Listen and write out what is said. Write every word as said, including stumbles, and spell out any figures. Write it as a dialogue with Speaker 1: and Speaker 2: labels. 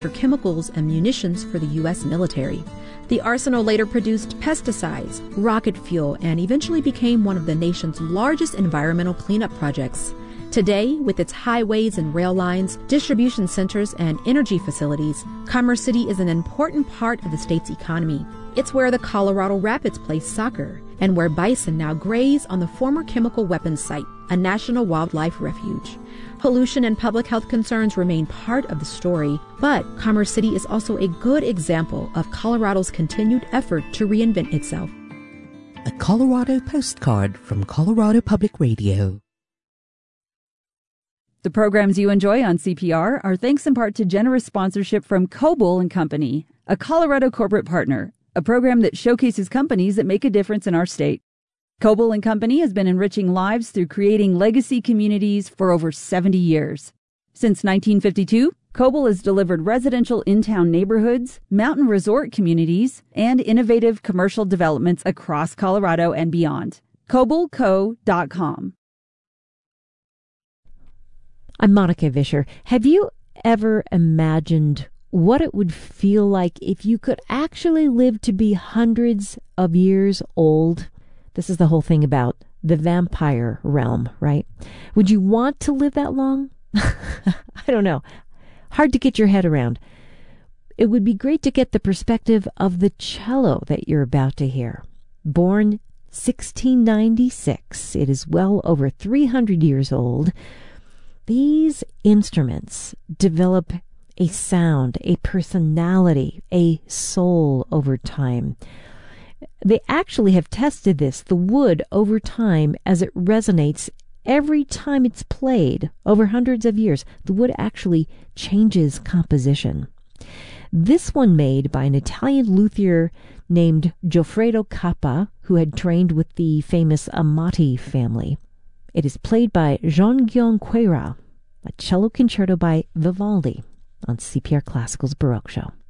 Speaker 1: chemicals and munitions for the U S military. The arsenal later produced pesticides, rocket fuel, and eventually became one of the nation's largest environmental cleanup projects. Today, with its highways and rail lines, distribution centers, and energy facilities, Commerce City is an important part of the state's economy. It's where the Colorado Rapids play soccer, and where bison now graze on the former chemical weapons site, a national wildlife refuge. Pollution and public health concerns remain part of the story, but Commerce City is also a good example of Colorado's continued effort to reinvent itself.
Speaker 2: A Colorado postcard from Colorado Public Radio.
Speaker 3: The programs you enjoy on C P R are thanks in part to generous sponsorship from Coble and Company, a Colorado corporate partner, a program that showcases companies that make a difference in our state. Coble and Company has been enriching lives through creating legacy communities for over seventy years. Since nineteen fifty-two, Coble has delivered residential in-town neighborhoods, mountain resort communities, and innovative commercial developments across Colorado and beyond. Coble Co dot com.
Speaker 4: I'm Monica Vischer. Have you ever imagined what it would feel like if you could actually live to be hundreds of years old? This is the whole thing about the vampire realm, right? Would you want to live that long? I don't know. Hard to get your head around. It would be great to get the perspective of the cello that you're about to hear. Born sixteen ninety-six, it is well over three hundred years old. These instruments develop a sound, a personality, a soul over time. They actually have tested this, the wood, over time as it resonates every time it's played over hundreds of years. The wood actually changes composition. This one made by an Italian luthier named Goffredo Cappa, who had trained with the famous Amati family. It is played by Jean-Guillaume Queyras, a cello concerto by Vivaldi on C P R Classical's Baroque Show.